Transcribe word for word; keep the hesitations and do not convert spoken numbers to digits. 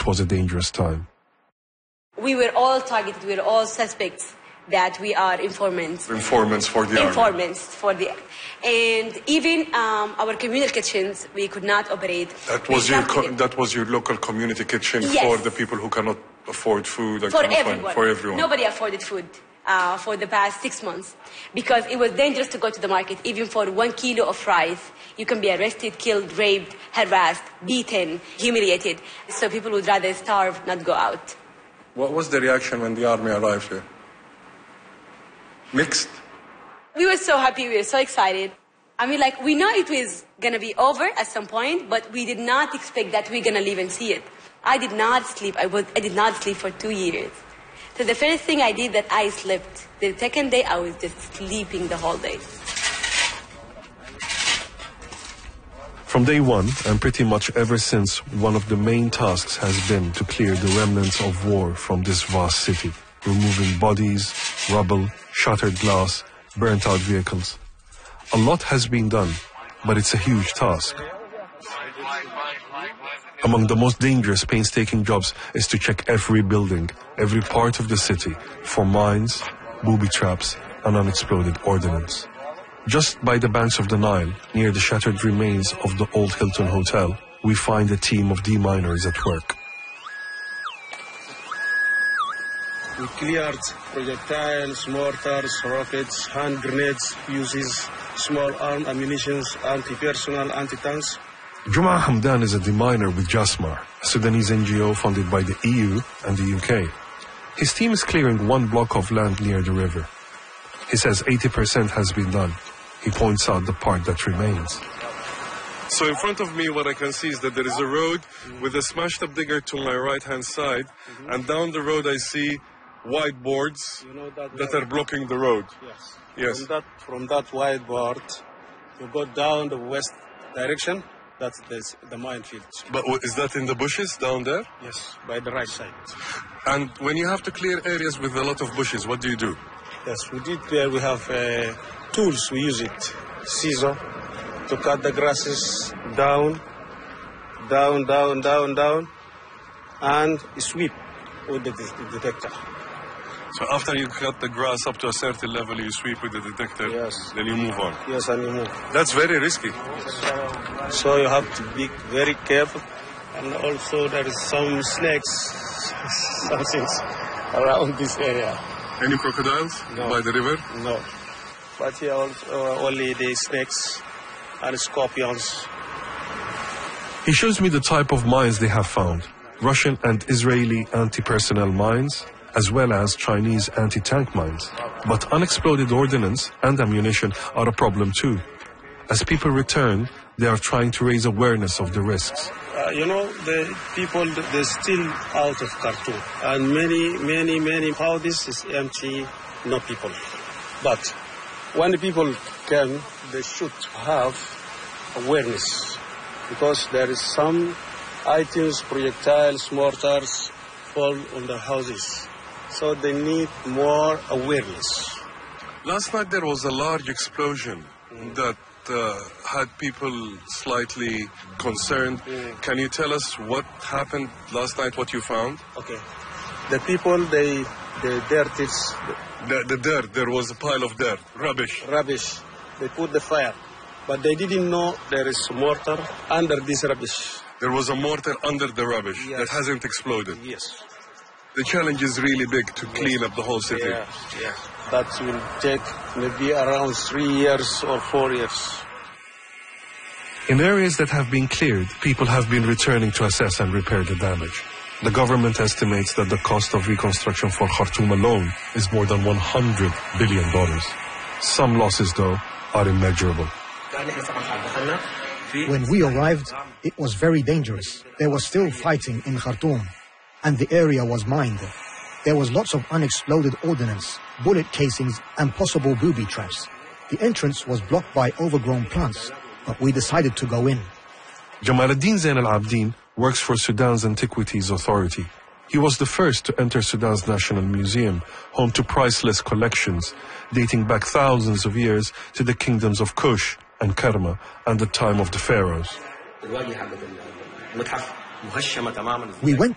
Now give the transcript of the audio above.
was a dangerous time. We were all targeted, we were all suspects that we are informants. Informants for the army. Informants for the And even um, our communal kitchens, we could not operate. That was, your co that was your local community kitchen yes. for the people who cannot afford food? And for, everyone. Find, for everyone. Nobody afforded food uh, for the past six months because it was dangerous to go to the market. Even for one kilo of rice, you can be arrested, killed, raped, harassed, beaten, humiliated. So people would rather starve, not go out. What was the reaction when the army arrived here? Mixed? We were so happy, we were so excited. I mean, like, we know it was going to be over at some point, but we did not expect that we're going to live and see it. I did not sleep. I, was, I did not sleep for two years. So the first thing I did that I slept. The second day, I was just sleeping the whole day. From day one, and pretty much ever since, one of the main tasks has been to clear the remnants of war from this vast city, removing bodies, rubble, shattered glass, burnt-out vehicles. A lot has been done, but it's a huge task. Among the most dangerous, painstaking jobs is to check every building, every part of the city, for mines, booby traps, and unexploded ordnance. Just by the banks of the Nile, near the shattered remains of the old Hilton Hotel, we find a team of deminers at work. We cleared projectiles, mortars, rockets, hand grenades, fuses, small arm ammunition, anti-personnel, anti-tanks. Juma Hamdan is a deminer with Jasmar, a Sudanese N G O funded by the E U and the U K. His team is clearing one block of land near the river. He says eighty percent has been done. He points out the part that remains. So in front of me, what I can see is that there is a road with a smashed-up digger to my right-hand side, mm-hmm. and down the road I see whiteboards you know that, that are blocking the road. Yes. Yes. From that, from that whiteboard, you go down the west direction, that's the, the minefield. But is that in the bushes down there? Yes, by the right side. And when you have to clear areas with a lot of bushes, what do you do? Yes, we did there. We have uh, tools, we use it. Scissor to cut the grasses down, down, down, down, down, and sweep with the detector. So after you cut the grass up to a certain level, you sweep with the detector, yes. Then you move on. Yes, and you move. That's very risky. Yes. So you have to be very careful. And also there is some snakes, some things around this area. Any crocodiles no. by the river? No. But here also, uh, only the snakes and scorpions. He shows me the type of mines they have found. Russian and Israeli anti-personnel mines, as well as Chinese anti-tank mines. But unexploded ordnance and ammunition are a problem too. As people return, they are trying to raise awareness of the risks. Uh, you know, the people, they're still out of Khartoum. And many, many, many houses is empty, no people. But when the people come, they should have awareness. Because there is some items, projectiles, mortars, fall on the houses. So they need more awareness. Last night there was a large explosion mm. that uh, had people slightly concerned. Mm. Can you tell us what happened last night, what you found? Okay. The people, they, the dirt is... The, the dirt, there was a pile of dirt, rubbish. Rubbish. They put the fire. But they didn't know there is mortar under this rubbish. There was a mortar under the rubbish yes. that hasn't exploded. Yes. The challenge is really big to yes. clean up the whole city. Yeah, yeah. That will take maybe around three years or four years. In areas that have been cleared, people have been returning to assess and repair the damage. The government estimates that the cost of reconstruction for Khartoum alone is more than one hundred billion dollars. Some losses, though, are immeasurable. When we arrived, it was very dangerous. There was still fighting in Khartoum, and the area was mined. There was lots of unexploded ordnance, bullet casings, and possible booby traps. The entrance was blocked by overgrown plants, but we decided to go in. Jamaluddin Zain al-Abidin works for Sudan's Antiquities Authority. He was the first to enter Sudan's National Museum, home to priceless collections dating back thousands of years to the kingdoms of Kush and Kerma and the time of the pharaohs. We went